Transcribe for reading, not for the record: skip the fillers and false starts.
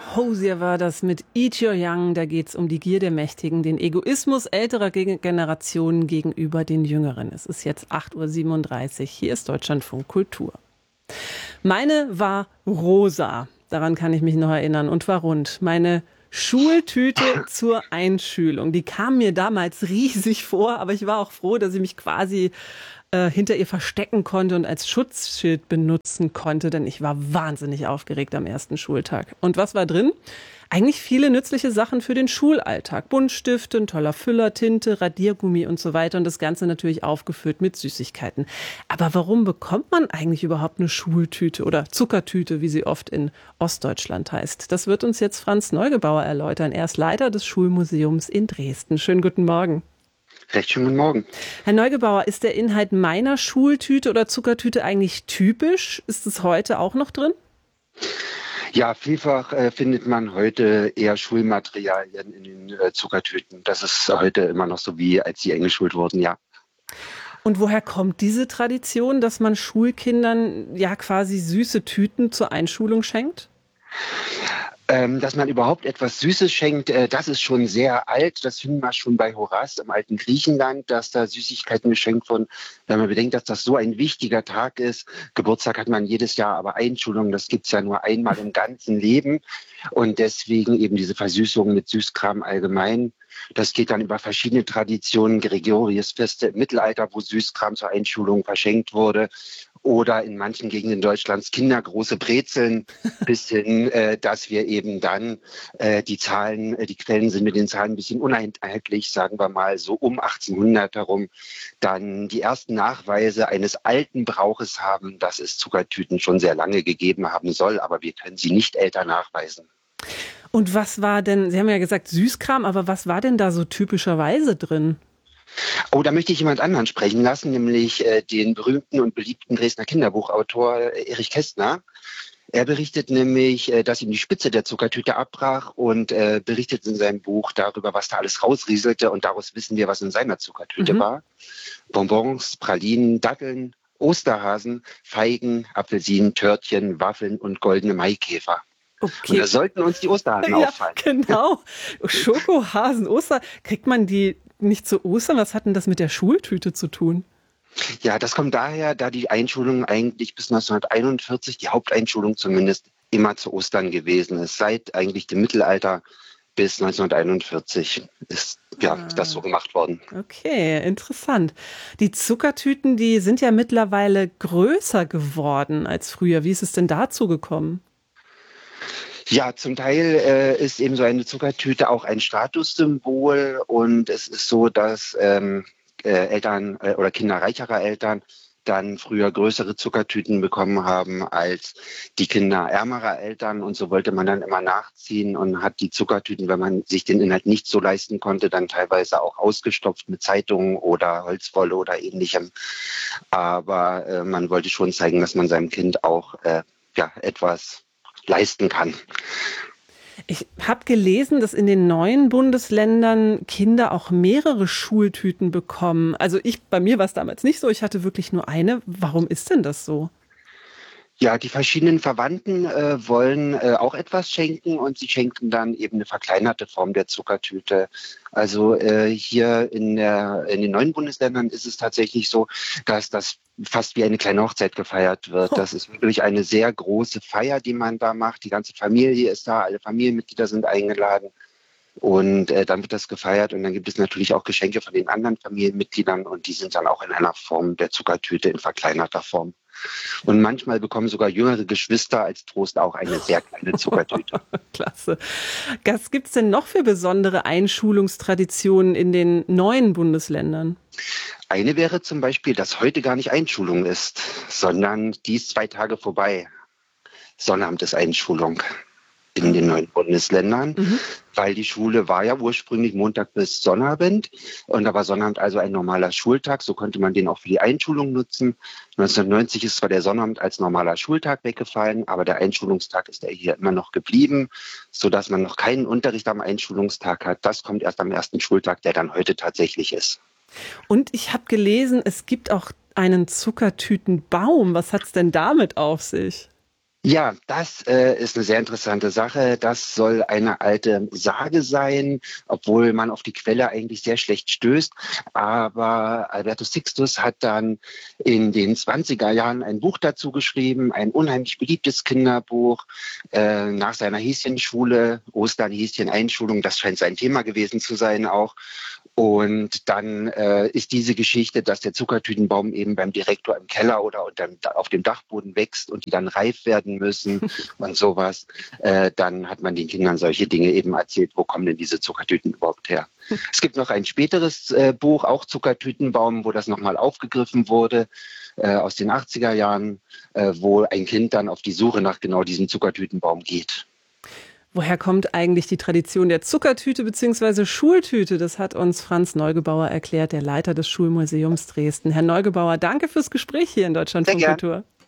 Hosier war das mit Eat Your Young. Da geht es um die Gier der Mächtigen, den Egoismus älterer Generationen gegenüber den Jüngeren. Es ist jetzt 8:37 Uhr. Hier ist Deutschlandfunk Kultur. Meine war rosa. Daran kann ich mich noch erinnern und war rund. Meine Schultüte zur Einschulung. Die kam mir damals riesig vor, aber ich war auch froh, dass ich mich quasi hinter ihr verstecken konnte und als Schutzschild benutzen konnte, denn ich war wahnsinnig aufgeregt am ersten Schultag. Und was war drin? Eigentlich viele nützliche Sachen für den Schulalltag. Buntstifte, ein toller Füller, Tinte, Radiergummi und so weiter. Und das Ganze natürlich aufgefüllt mit Süßigkeiten. Aber warum bekommt man eigentlich überhaupt eine Schultüte oder Zuckertüte, wie sie oft in Ostdeutschland heißt? Das wird uns jetzt Franz Neugebauer erläutern. Er ist Leiter des Schulmuseums in Dresden. Schönen guten Morgen. Recht schönen guten Morgen. Herr Neugebauer, ist der Inhalt meiner Schultüte oder Zuckertüte eigentlich typisch? Ist es heute auch noch drin? Ja, vielfach findet man heute eher Schulmaterialien in den Zuckertüten. Das ist heute immer noch so, wie als sie eingeschult wurden, ja. Und woher kommt diese Tradition, dass man Schulkindern ja quasi süße Tüten zur Einschulung schenkt? Dass man überhaupt etwas Süßes schenkt, das ist schon sehr alt. Das finden wir schon bei Horaz im alten Griechenland, dass da Süßigkeiten geschenkt wurden. Wenn man bedenkt, dass das so ein wichtiger Tag ist. Geburtstag hat man jedes Jahr, aber Einschulung, das gibt's ja nur einmal im ganzen Leben. Und deswegen eben diese Versüßung mit Süßkram allgemein. Das geht dann über verschiedene Traditionen, Gregoriusfeste im Mittelalter, wo Süßkram zur Einschulung verschenkt wurde. Oder in manchen Gegenden Deutschlands kindergroße Brezeln, bis hin, dass wir eben dann die Quellen sind mit den Zahlen ein bisschen uneinheitlich, sagen wir mal so um 1800 herum, dann die ersten Nachweise eines alten Brauches haben, dass es Zuckertüten schon sehr lange gegeben haben soll, aber wir können sie nicht älter nachweisen. Und was war denn, Sie haben ja gesagt Süßkram, aber was war denn da so typischerweise drin? Oh, da möchte ich jemand anderen sprechen lassen, nämlich den berühmten und beliebten Dresdner Kinderbuchautor Erich Kästner. Er berichtet nämlich, dass ihm die Spitze der Zuckertüte abbrach und berichtet in seinem Buch darüber, was da alles rausrieselte. Und daraus wissen wir, was in seiner Zuckertüte war. Bonbons, Pralinen, Datteln, Osterhasen, Feigen, Apfelsinen, Törtchen, Waffeln und goldene Maikäfer. Okay. Und da sollten uns die Osterhasen auffallen. Genau. Schokohasen, kriegt man die nicht zu Ostern? Was hat denn das mit der Schultüte zu tun? Ja, das kommt daher, da die Einschulung eigentlich bis 1941, die Haupteinschulung zumindest, immer zu Ostern gewesen ist. Seit eigentlich dem Mittelalter bis 1941 ist das so gemacht worden. Okay, interessant. Die Zuckertüten, die sind ja mittlerweile größer geworden als früher. Wie ist es denn dazu gekommen? Ja, zum Teil ist eben so eine Zuckertüte auch ein Statussymbol und es ist so, dass Eltern oder Kinder reicherer Eltern dann früher größere Zuckertüten bekommen haben als die Kinder ärmerer Eltern und so wollte man dann immer nachziehen und hat die Zuckertüten, wenn man sich den Inhalt nicht so leisten konnte, dann teilweise auch ausgestopft mit Zeitungen oder Holzwolle oder ähnlichem. Aber man wollte schon zeigen, dass man seinem Kind auch etwas leisten kann. Ich habe gelesen, dass in den neuen Bundesländern Kinder auch mehrere Schultüten bekommen. Also bei mir war es damals nicht so, ich hatte wirklich nur eine. Warum ist denn das so? Ja, die verschiedenen Verwandten wollen auch etwas schenken und sie schenken dann eben eine verkleinerte Form der Zuckertüte. Also hier in den neuen Bundesländern ist es tatsächlich so, dass das fast wie eine kleine Hochzeit gefeiert wird. Das ist wirklich eine sehr große Feier, die man da macht. Die ganze Familie ist da, alle Familienmitglieder sind eingeladen. Und dann wird das gefeiert und dann gibt es natürlich auch Geschenke von den anderen Familienmitgliedern und die sind dann auch in einer Form der Zuckertüte in verkleinerter Form. Und manchmal bekommen sogar jüngere Geschwister als Trost auch eine sehr kleine Zuckertüte. Klasse. Was gibt es denn noch für besondere Einschulungstraditionen in den neuen Bundesländern? Eine wäre zum Beispiel, dass heute gar nicht Einschulung ist, sondern die ist 2 Tage vorbei. Sonnabend ist Einschulung in den neuen Bundesländern, weil die Schule war ja ursprünglich Montag bis Sonnabend und da war Sonnabend also ein normaler Schultag, so konnte man den auch für die Einschulung nutzen. 1990 ist zwar der Sonnabend als normaler Schultag weggefallen, aber der Einschulungstag ist ja hier immer noch geblieben, sodass man noch keinen Unterricht am Einschulungstag hat. Das kommt erst am ersten Schultag, der dann heute tatsächlich ist. Und ich habe gelesen, es gibt auch einen Zuckertütenbaum. Was hat es denn damit auf sich? Ja, das ist eine sehr interessante Sache. Das soll eine alte Sage sein, obwohl man auf die Quelle eigentlich sehr schlecht stößt. Aber Albertus Sixtus hat dann in den 20er Jahren ein Buch dazu geschrieben, ein unheimlich beliebtes Kinderbuch nach seiner Häschenschule, Ostern, Häschen, Einschulung. Das scheint sein Thema gewesen zu sein auch. Und dann ist diese Geschichte, dass der Zuckertütenbaum eben beim Direktor im Keller oder auf dem Dachboden wächst und die dann reif werden müssen und sowas. Dann hat man den Kindern solche Dinge eben erzählt. Wo kommen denn diese Zuckertüten überhaupt her? Es gibt noch ein späteres Buch, auch Zuckertütenbaum, wo das nochmal aufgegriffen wurde, aus den 80er Jahren, wo ein Kind dann auf die Suche nach genau diesem Zuckertütenbaum geht. Woher kommt eigentlich die Tradition der Zuckertüte bzw. Schultüte? Das hat uns Franz Neugebauer erklärt, der Leiter des Schulmuseums Dresden. Herr Neugebauer, danke fürs Gespräch hier in Deutschlandfunk Kultur.